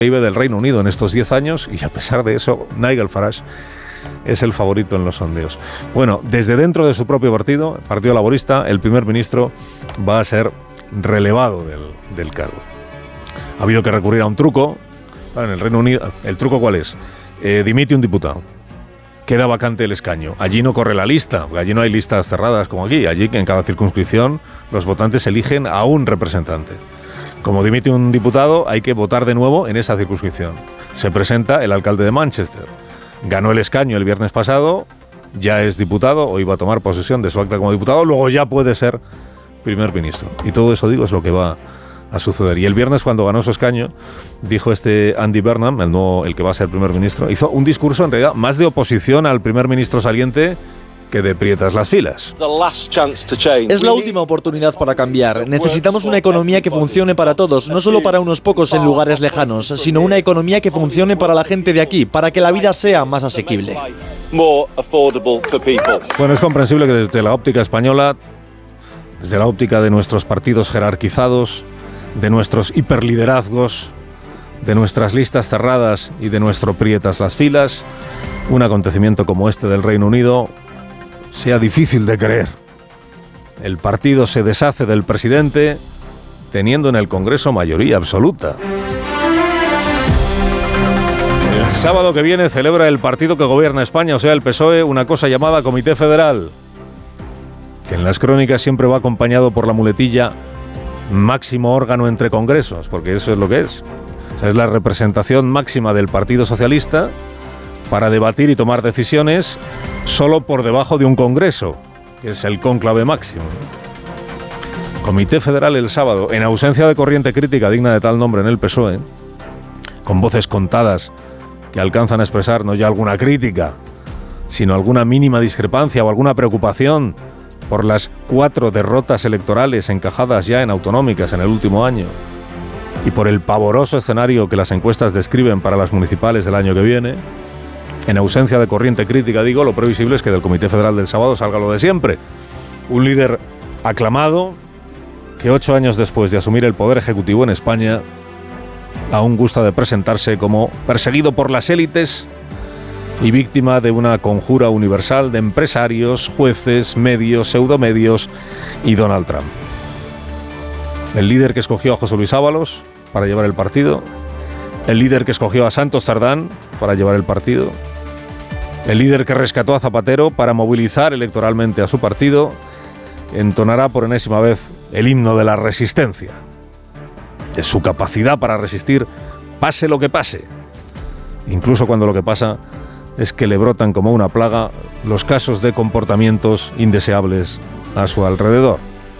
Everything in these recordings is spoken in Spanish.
PIB del Reino Unido en estos 10 años y a pesar de eso, Nigel Farage es el favorito en los sondeos. Bueno, desde dentro de su propio partido, el Partido Laborista, el primer ministro va a ser relevado del cargo. Ha habido que recurrir a un truco. En el Reino Unido, ¿el truco cuál es? Dimite un diputado. Queda vacante el escaño. Allí no corre la lista, porque allí no hay listas cerradas como aquí. Allí, en cada circunscripción, los votantes eligen a un representante. Como dimite un diputado, hay que votar de nuevo en esa circunscripción. Se presenta el alcalde de Manchester. Ganó el escaño el viernes pasado, ya es diputado, o iba a tomar posesión de su acta como diputado, luego ya puede ser primer ministro. Y todo eso, digo, es lo que va a suceder. Y el viernes, cuando ganó su escaño, dijo Andy Burnham, el que va a ser primer ministro, hizo un discurso en realidad más de oposición al primer ministro saliente que de prietas las filas. Es la última oportunidad para cambiar. Necesitamos una economía que funcione para todos, no solo para unos pocos en lugares lejanos, sino una economía que funcione para la gente de aquí, para que la vida sea más asequible. Bueno, es comprensible que desde la óptica española, desde la óptica de nuestros partidos jerarquizados, de nuestros hiperliderazgos, de nuestras listas cerradas y de nuestro prietas las filas, un acontecimiento como este del Reino Unido sea difícil de creer. El partido se deshace del presidente teniendo en el Congreso mayoría absoluta. El sábado que viene celebra el partido que gobierna España, o sea, el PSOE, una cosa llamada Comité Federal, que en las crónicas siempre va acompañado por la muletilla máximo órgano entre congresos, porque eso es lo que es. O sea, es la representación máxima del Partido Socialista para debatir y tomar decisiones solo por debajo de un congreso, que es el cónclave máximo. Comité Federal el sábado, en ausencia de corriente crítica digna de tal nombre en el PSOE, con voces contadas que alcanzan a expresar no ya alguna crítica, sino alguna mínima discrepancia o alguna preocupación por las 4 derrotas electorales encajadas ya en autonómicas en el último año y por el pavoroso escenario que las encuestas describen para las municipales del año que viene. En ausencia de corriente crítica, digo, lo previsible es que del Comité Federal del sábado salga lo de siempre. Un líder aclamado que 8 años después de asumir el poder ejecutivo en España aún gusta de presentarse como perseguido por las élites y víctima de una conjura universal de empresarios, jueces, medios, pseudomedios y Donald Trump. El líder que escogió a José Luis Ábalos para llevar el partido, el líder que escogió a Santos Cerdán para llevar el partido, el líder que rescató a Zapatero para movilizar electoralmente a su partido, entonará por enésima vez el himno de la resistencia. Es su capacidad para resistir, pase lo que pase, incluso cuando lo que pasa es que le brotan como una plaga los casos de comportamientos indeseables a su alrededor.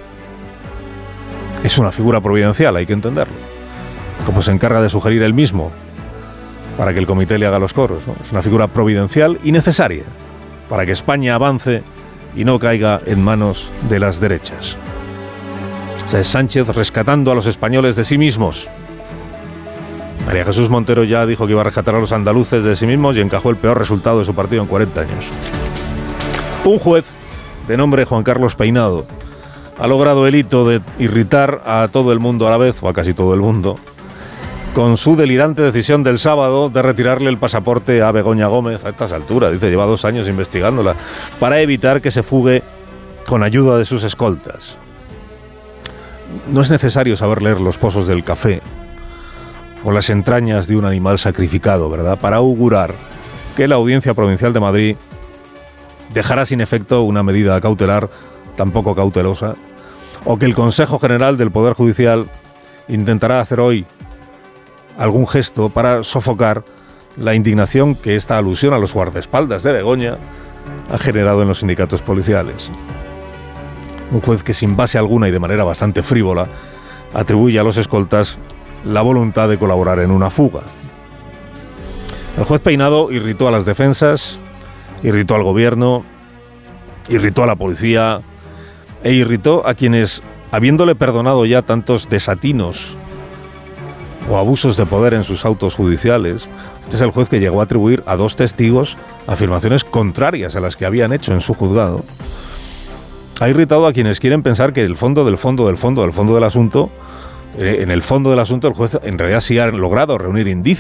Es una figura providencial, hay que entenderlo, como se encarga de sugerir él mismo para que el comité le haga los coros, ¿no? Es una figura providencial y necesaria para que España avance y no caiga en manos de las derechas. O sea, es Sánchez rescatando a los españoles de sí mismos. María Jesús Montero ya dijo que iba a rescatar a los andaluces de sí mismos y encajó el peor resultado de su partido en 40 años. Un juez de nombre Juan Carlos Peinado ha logrado el hito de irritar a todo el mundo a la vez, o a casi todo el mundo, con su delirante decisión del sábado de retirarle el pasaporte a Begoña Gómez a estas alturas. Dice, lleva 2 años investigándola, para evitar que se fugue con ayuda de sus escoltas. No es necesario saber leer los pozos del café o las entrañas de un animal sacrificado, ¿verdad?, para augurar que la Audiencia Provincial de Madrid dejará sin efecto una medida cautelar tampoco cautelosa, o que el Consejo General del Poder Judicial intentará hacer hoy algún gesto para sofocar la indignación que esta alusión a los guardaespaldas de Begoña ha generado en los sindicatos policiales. Un juez que sin base alguna y de manera bastante frívola atribuye a los escoltas la voluntad de colaborar en una fuga. El juez Peinado irritó a las defensas, irritó al gobierno, irritó a la policía e irritó a quienes, habiéndole perdonado ya tantos desatinos o abusos de poder en sus autos judiciales, este es el juez que llegó a atribuir a 2 testigos afirmaciones contrarias a las que habían hecho en su juzgado. Ha irritado a quienes quieren pensar que el fondo del asunto En el fondo del asunto, el juez en realidad sí ha logrado reunir indicios